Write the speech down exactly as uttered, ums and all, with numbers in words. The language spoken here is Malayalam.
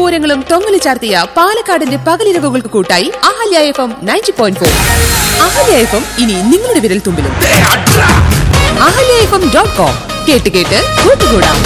പൂരങ്ങളും തൊങ്ങലു ചാർത്തിയ പാലക്കാടിന്റെ പകലിരവുകൾക്ക് കൂട്ടായി Ahalya F M ninety point four. Ahalya F M ഇനി നിങ്ങളുടെ വിരൽ തുമ്പിലും. Ahalya F M dot com കേട്ട് കേട്ട് കൂട്ടുകൂടാം.